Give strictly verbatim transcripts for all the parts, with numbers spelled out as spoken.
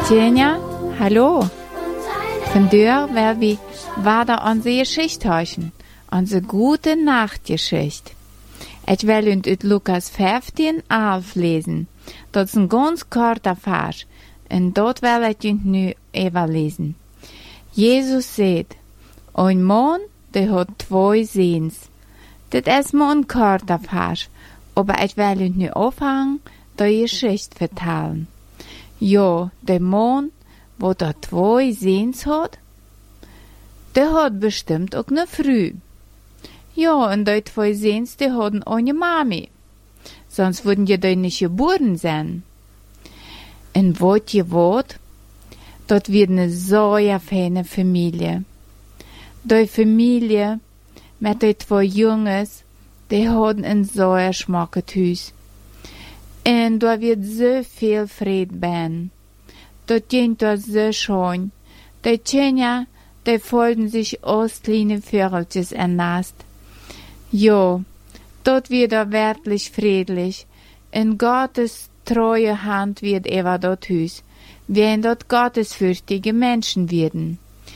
Tjena, hallo. Vandaag wil we verder onze Geschichte hören, onze gute Nachtgeschichte. Ich will uns uit Lukas vijftien, elf lesen. Dat is een ganz korter vers. En dat wil ik uns nu even lesen. Jesus zegt, een man, die had twee zoons. Dit is maar een korter vers, aber ich will uns nu aufhängen, die Geschichte vertellen. Ja, der Mann, wo da zwei Zoons hat, der hat bestimmt auch ne Frau. Ja, und die zwei Zoons, die hatten eine Mami. Sonst würden die da nicht geboren sein. Und wat je wat, dat wird eine sehr feine Familie. Die Familie mit den zwei Jungs, die hatten ein sehr schmackes Haus. Und da wird so viel Fried sein. Dort ging das so schön. Die Kinder, die folgen sich aus kleinen Vögelchen ein Nest. Ja, dort wird er wirklich friedlich. In Gottes treue Hand wird über dort Haus, wenn dort gottesfürchtige Menschen werden.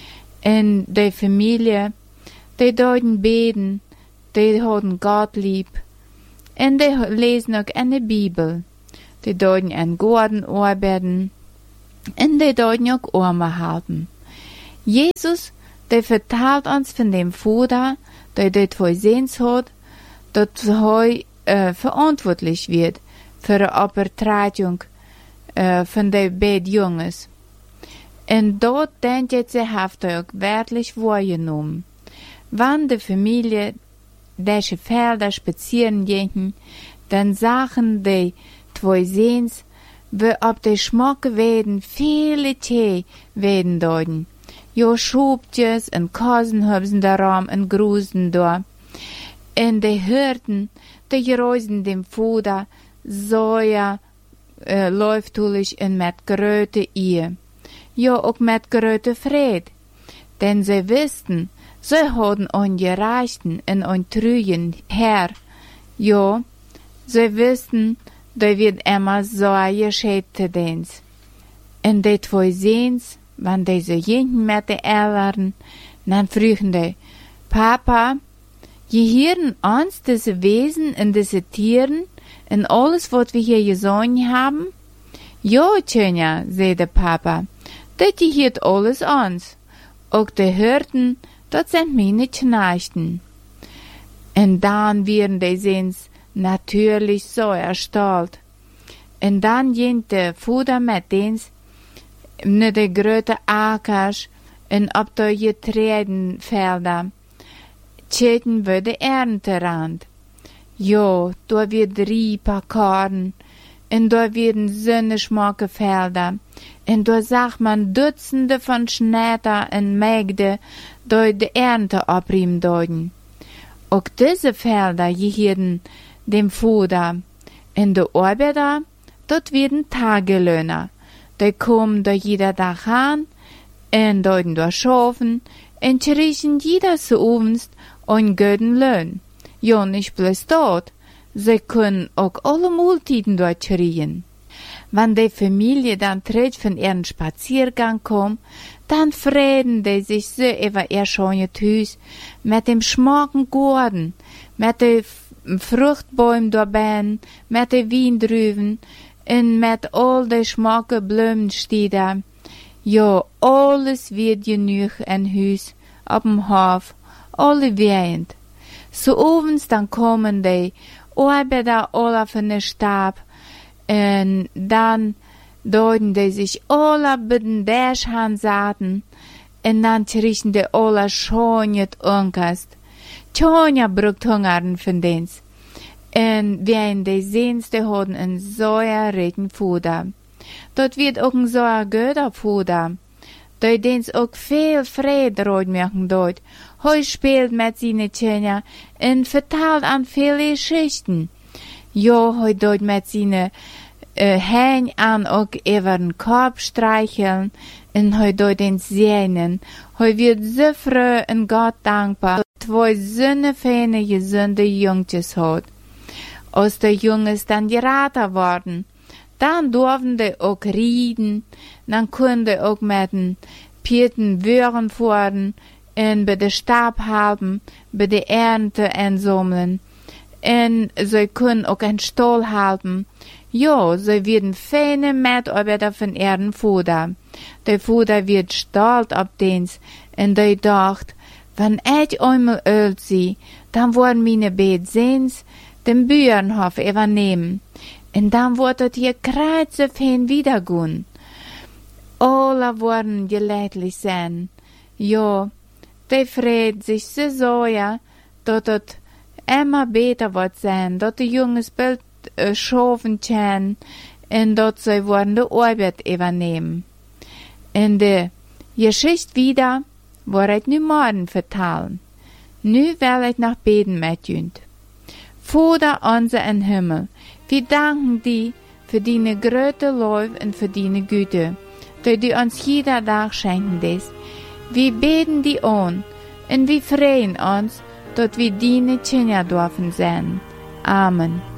Und die Familie, die deuten beten, die haben Gott lieb. Und die lesen auch in der Bibel. Die deuten an Garten arbeiten. Und die deuten auch Arme halten. Jesus, der vertelt uns von dem Vater, der die zwei Sohns hat, dass er äh, verantwortlich wird für die Abtretung äh, von den beiden Jungs. Und dort denkt jetzt, sie hat er auch wirklich wahrgenommen. Wenn die Familie diese Felder spazieren gehen, dann sagen die zwei Sohns, wie ob die Schmucke werden viele Tee werden dort. Ja, Schubtjes und Kassen haben sie darum und Grusen da. Und die hörten, die reisen dem Vater sehr äh, läuftulich und mit gröte Ehe. Ja, auch mit gröte Fried. Denn sie wussten, sie hatten einen gereichten und einen treuen Herr. Ja, sie wussten, da wird immer so geschätzt Dienst. Und die zwei Sohns, wenn die so jeden mit den Eltern, dann fragen die, Papa, gehören uns diese Wesen und diese Tieren und alles, was wir hier gesehen haben? Ja, Tjena, sagte Papa, das gehört alles uns. Auch die Hirten, das sind meine Knechten. Und dann werden die Sohns natürlich so erstaunt. Und dann ging der Vater mit denen ne de grote Ackers und op de Getreidenfelder. Tjeten we de Ernterand. Ja, da wird Rieper Korn, und da werden sonnenschmucke Felder, und da sagt man Dutzende von Schnetter und Mägde, die die Ernte abriemen deuten. Auch diese Felder gehören dem Vater, und die Arbeiter, dort werden Tagelöhner. Die kommen da jeder Tag an, und deuten da schaffen, und kriegen jeder zu abends einen guten Lohn. Ja, nicht bloß dort, sie können auch alle Mahlzeiten dort kriegen. Wenn die Familie dann tritt von ihrem Spaziergang kommt, dann freuen die sich so über ihr schönes Haus, mit dem schmucken Garten, mit den Fruchtbäumen dabei, mit den Weindrüben, und mit all den schmucken Blumen steht da. Ja, alles wird genug in Haus, auf dem Hof, alle wehend. So abends dann kommen die Arbeiter alle von der Stab, und dann deuten die sich alle bei den Däschern saten, und dann riechen die alle schonjet unkast. Tjonja brugt hungern von dens. Und während die Sehns, die hatten ein sehr regen Fuder. Dort wird auch ein sehr guter Fuder. Die dens auch viel Freude rot machen dort. Heu spielt mit seinen Tjena und verteilt an viele Geschichten. Ja, heu dort mit seinen äh, Hähn an auch über den Korb streicheln und heu dort den sehnen. Heu wird so froh und Gott dankbar, zwei so feine, gesunde Jungches hat. Als der Junges dann geraten worden, dann durften die auch rieden, dann können die auch mit den Pieten Wöhren fahren, und bei der Stab haben, bei der Ernte einsammeln, und sie können auch einen Stall haben. Ja, sie werden feine Mitarbeiter von ihren Vater. Der Vater wird stolz auf dens, und der dacht, wenn ich einmal alt sie, dann wollen meine beiden Sehns den Bauernhof übernehmen. Und dann wird es hier kreuz fein wiedergehen. Alle wollen gelädlich sein. Ja, die freut sich so sehr, dass es immer besser wird sein, dass die Jungs bald äh, schaffen können und dass sie wollen die Arbeit übernehmen. In der Geschichte wieder, wo ich nu morgen vertellen. Nu will ich nach beten mit jünd. Vater unser im Himmel, wir danken dir für deine große Liebe und für deine Güte, die du uns jeder Tag schenken lässt. Wir beten dir an und wir freuen uns, dass wir deine Kinder dürfen sein. Amen.